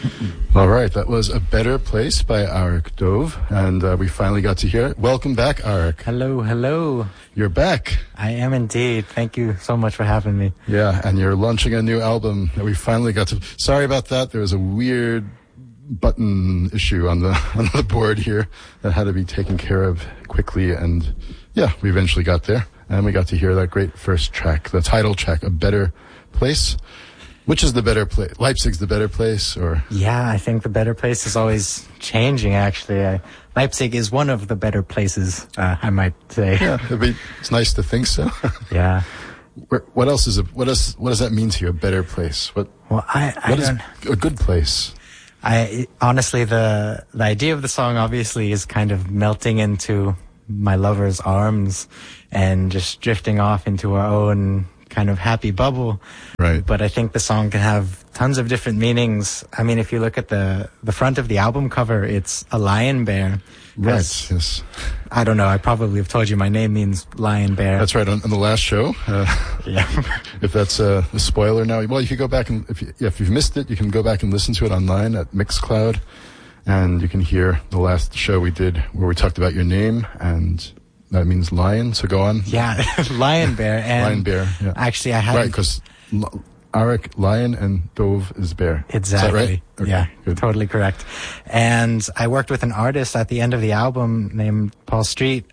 All right, that was A Better Place by Arik Dove, and we finally got to hear it. Welcome back, Arik. Hello, hello. You're back. I am indeed. Thank you so much for having me. Yeah, and you're launching a new album that we finally got to... Sorry about that. There was a weird button issue on the board here that had to be taken care of quickly, and yeah, we eventually got there, and we got to hear that great first track, the title track, A Better Place. Which is the better place? Leipzig's the better place, or? Yeah, I think the better place is always changing, actually. Leipzig is one of the better places, I might say. Yeah, it's nice to think so. Yeah. What else is what does that mean to you, a better place? What is a good place? Honestly, the idea of the song obviously is kind of melting into my lover's arms and just drifting off into our own kind of happy bubble. Right. But I think the song can have tons of different meanings. I mean, if you look at the front of the album cover, it's a lion bear. Right, yes. I don't know, I probably have told you my name means lion bear. That's right, on the last show. Yeah. If that's a spoiler now, well, you can go back and, if you've missed it, you can go back and listen to it online at Mixcloud, and you can hear the last show we did where we talked about your name, and that means lion, so go on. Yeah, lion bear. And lion bear, yeah. Actually, I had... Right, because Arik, lion, and Dove is bear. Exactly. Is that right? Okay, yeah, good. Totally correct. And I worked with an artist at the end of the album named Paul Street,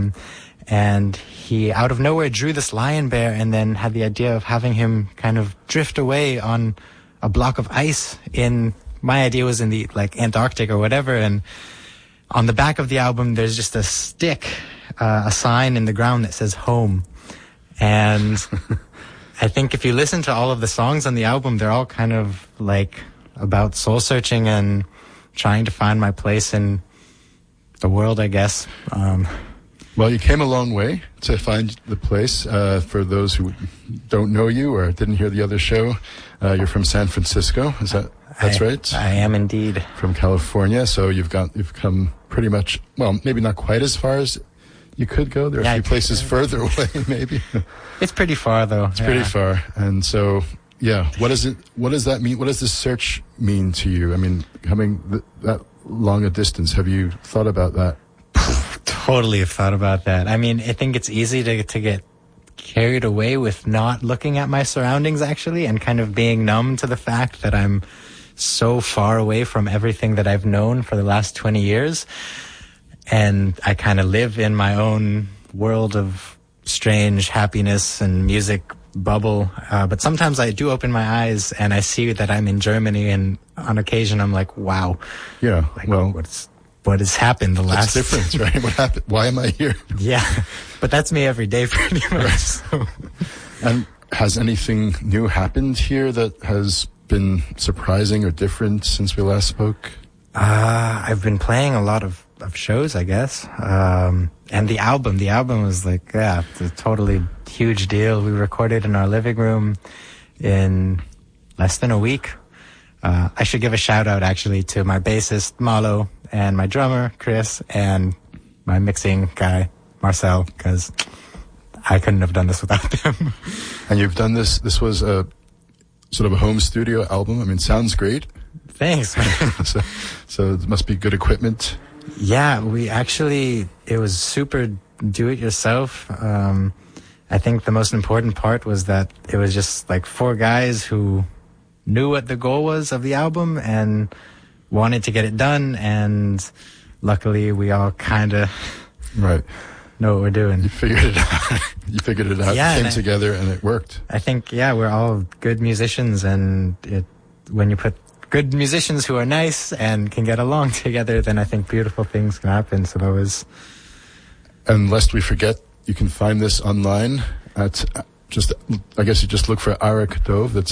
and he, out of nowhere, drew this lion bear and then had the idea of having him kind of drift away on a block of ice my idea was in the, Antarctic or whatever, and on the back of the album, there's just a stick, a sign in the ground that says home. And I think if you listen to all of the songs on the album, they're all kind of about soul searching and trying to find my place in the world, I guess. Well, you came a long way to find the place. For those who don't know you or didn't hear the other show, you're from San Francisco. That's right? I am indeed. From California, so you've come pretty much, well, maybe not quite as far as you could go. There are a few places further away, maybe. It's pretty far, though. It's pretty far. And so, yeah, what does that mean? What does this search mean to you? I mean, coming that long a distance, have you thought about that? Totally have thought about that. I mean, I think it's easy to get carried away with not looking at my surroundings, actually, and kind of being numb to the fact that I'm so far away from everything that I've known for the last 20 years. And I kind of live in my own world of strange happiness and music bubble. But sometimes I do open my eyes and I see that I'm in Germany, and on occasion I'm like, wow. Yeah. What has happened the last... What's the difference, right? What happened? Why am I here? Yeah. But that's me every day pretty much. So. And has anything new happened here that has been surprising or different since we last spoke? I've been playing a lot of shows, I guess. And the album was it's a totally huge deal. We recorded in our living room in less than a week. I should give a shout out actually to my bassist, Malo, and my drummer, Chris, and my mixing guy, Marcel, because I couldn't have done this without them. And you've done this was a sort of a home studio album. I mean, sounds great. Thanks. so it must be good equipment. Yeah, it was super do-it-yourself. I think the most important part was that it was just four guys who knew what the goal was of the album and wanted to get it done, and luckily we all kind of know what we're doing. You figured it out. Yeah, it came together and it worked. I think, we're all good musicians, and when you put good musicians who are nice and can get along together, then I think beautiful things can happen. So that was... And lest we forget, you can find this online at I guess you just look for Arik Dove. That's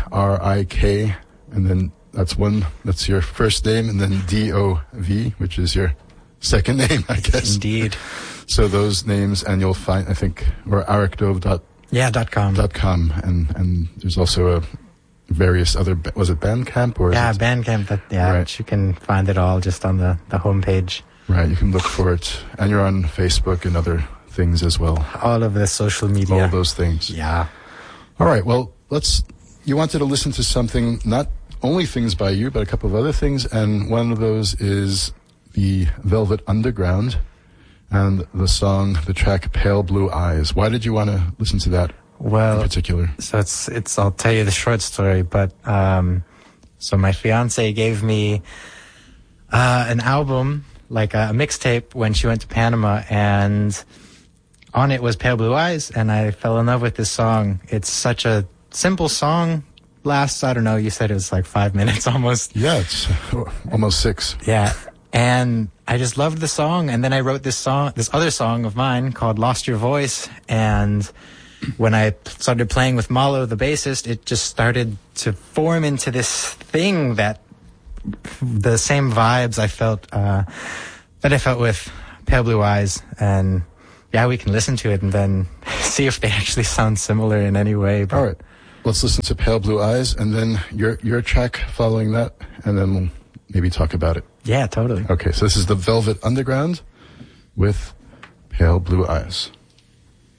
ARIK, and then that's your first name, and then DOV, which is your second name, I guess. Indeed. So those names, and you'll find, I think, or arikdove.com. .com, and there's also various other, was it Bandcamp or? Yeah, Bandcamp. Right. You can find it all just on the homepage. Right, you can look for it, and you're on Facebook and other things as well. All of the social media. All of those things. Yeah. All right, well, you wanted to listen to something not only things by you, but a couple of other things, and one of those is the Velvet Underground and the track Pale Blue Eyes. Why did you want to listen to that in particular? So it's I'll tell you the short story, but so my fiance gave me an album, like a mixtape, when she went to Panama, and on it was Pale Blue Eyes, and I fell in love with this song. It's such a simple song. Lasts, I don't know, you said it was like 5 minutes almost. Yeah, it's almost 6. Yeah. And I just loved the song. And then I wrote this other song of mine called Lost Your Voice. And when I started playing with Malo, the bassist, it just started to form into this thing that the same vibes I felt, that I felt with Pale Blue Eyes. And yeah, we can listen to it and then see if they actually sound similar in any way. All right. Let's listen to Pale Blue Eyes, and then your track following that, and then we'll maybe talk about it. Yeah, totally. Okay, so this is the Velvet Underground with Pale Blue Eyes.